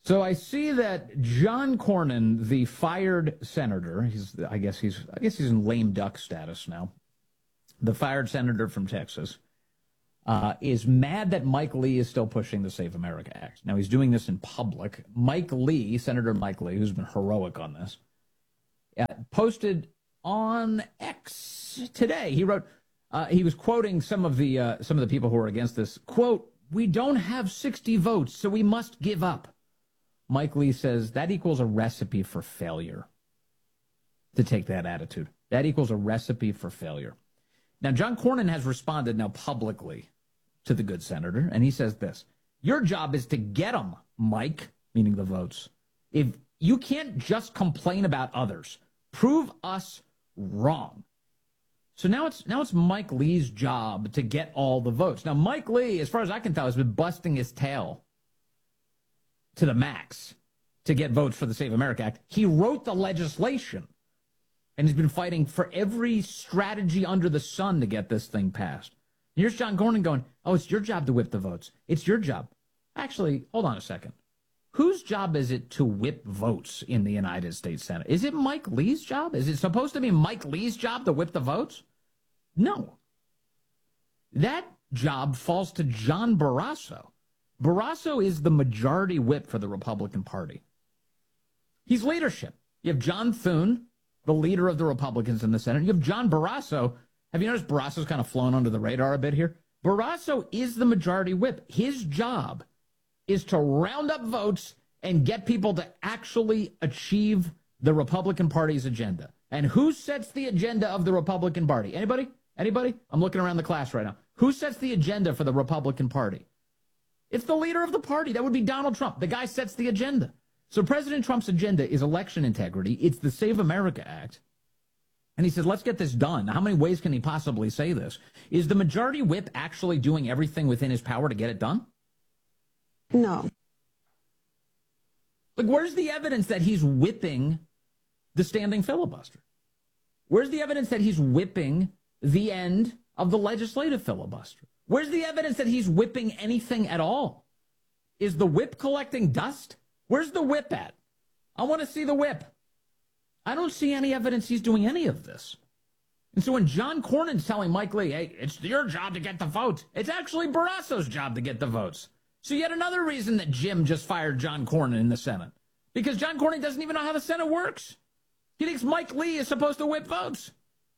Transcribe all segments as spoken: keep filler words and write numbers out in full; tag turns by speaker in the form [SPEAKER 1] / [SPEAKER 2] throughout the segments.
[SPEAKER 1] So I see that John Cornyn, the fired senator, he's I guess he's I guess he's in lame duck status now. The fired senator from Texas uh, is mad that Mike Lee is still pushing the Save America Act. Now he's doing this in public. Mike Lee, Senator Mike Lee, who's been heroic on this, uh, posted on X today. He wrote uh, he was quoting some of the uh, some of the people who are against this. Quote, "We don't have sixty votes, so we must give up." Mike Lee says that equals a recipe for failure, to take that attitude. That equals a recipe for failure. Now, John Cornyn has responded now publicly to the good senator, and he says this: your job is to get them, Mike, meaning the votes. If you can't just complain about others, prove us wrong. So now it's now it's Mike Lee's job to get all the votes. Now, Mike Lee, as far as I can tell, has been busting his tail to the max to get votes for the Save America Act. He wrote the legislation, and he's been fighting for every strategy under the sun to get this thing passed. Here's John Cornyn going, oh, it's your job to whip the votes. It's your job. Actually, hold on a second. Whose job is it to whip votes in the United States Senate? Is it Mike Lee's job? Is it supposed to be Mike Lee's job to whip the votes? No. That job falls to John Barrasso. Barrasso is the majority whip for the Republican Party. He's leadership. You have John Thune, the leader of the Republicans in the Senate. You have John Barrasso. Have you noticed Barrasso's kind of flown under the radar a bit here? Barrasso is the majority whip. His job is to round up votes and get people to actually achieve the Republican Party's agenda. And who sets the agenda of the Republican Party? Anybody? Anybody? I'm looking around the class right now. Who sets the agenda for the Republican Party? It's the leader of the party. That would be Donald Trump. The guy sets the agenda. So President Trump's agenda is election integrity. It's the Save America Act. And he said, let's get this done. How many ways can he possibly say this? Is the majority whip actually doing everything within his power to get it done?
[SPEAKER 2] No.
[SPEAKER 1] Like, where's the evidence that he's whipping the standing filibuster? Where's the evidence that he's whipping the end of the legislative filibuster? Where's the evidence that he's whipping anything at all? Is the whip collecting dust? Where's the whip at? I want to see the whip. I don't see any evidence he's doing any of this. And so when John Cornyn's telling Mike Lee, hey, it's your job to get the votes, it's actually Barrasso's job to get the votes. So yet another reason that Jim just fired John Cornyn in the Senate. Because John Cornyn doesn't even know how the Senate works. He thinks Mike Lee is supposed to whip votes.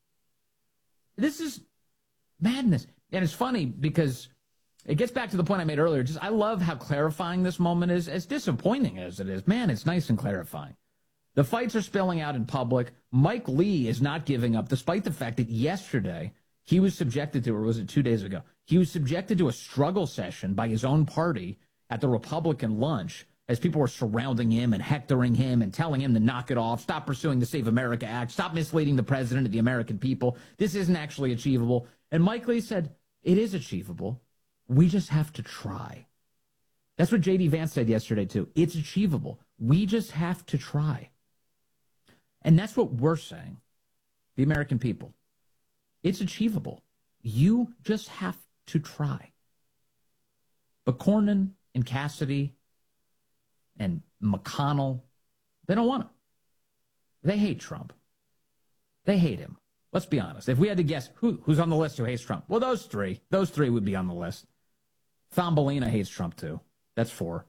[SPEAKER 1] This is madness. And it's funny because it gets back to the point I made earlier. Just I love how clarifying this moment is, as disappointing as it is. Man, it's nice and clarifying. The fights are spilling out in public. Mike Lee is not giving up, despite the fact that yesterday he was subjected to, or was it two days ago, he was subjected to a struggle session by his own party at the Republican lunch as people were surrounding him and hectoring him and telling him to knock it off, stop pursuing the Save America Act, stop misleading the president and the American people. This isn't actually achievable. And Mike Lee said, it is achievable. We just have to try. That's what J D Vance said yesterday, too. It's achievable. We just have to try. And that's what we're saying, the American people. It's achievable. You just have to try. But Cornyn and Cassidy and McConnell, they don't want to. They hate Trump. They hate him. Let's be honest. If we had to guess who, who's on the list who hates Trump, well, those three. Those three would be on the list. Thumbelina hates Trump, too. That's four.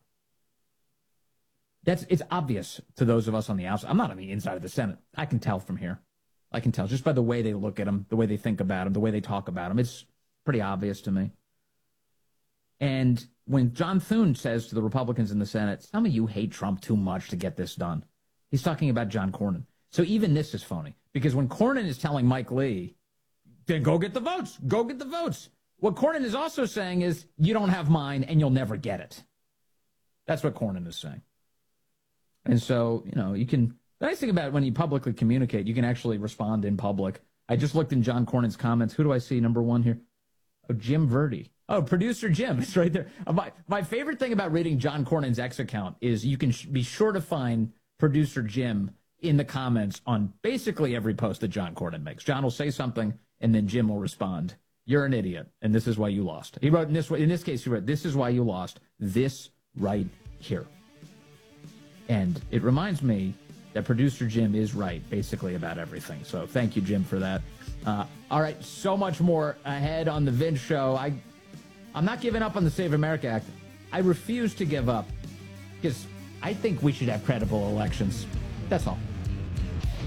[SPEAKER 1] That's It's obvious to those of us on the outside. I'm not on the inside of the Senate. I can tell from here. I can tell just by the way they look at him, the way they think about him, the way they talk about him. It's pretty obvious to me. And when John Thune says to the Republicans in the Senate, some of you hate Trump too much to get this done, he's talking about John Cornyn. So even this is phony, because when Cornyn is telling Mike Lee, then go get the votes, go get the votes, what Cornyn is also saying is, you don't have mine and you'll never get it. That's what Cornyn is saying. And so, you know, you can, the nice thing about it, when you publicly communicate, you can actually respond in public. I just looked in John Cornyn's comments. Who do I see? Number one here. Oh, Jim Verdi. Oh, producer Jim. It's right there. Uh, my, my favorite thing about reading John Cornyn's X account is you can sh- be sure to find producer Jim in the comments on basically every post that John Cornyn makes. John will say something, and then Jim will respond, you're an idiot, and this is why you lost. He wrote in this, in this case, he wrote, this is why you lost. This right here. And it reminds me that producer Jim is right, basically, about everything. So thank you, Jim, for that. Uh, all right, so much more ahead on the Vince Show. I, I'm not giving up on the Save America Act. I refuse to give up because I think we should have credible elections. That's all.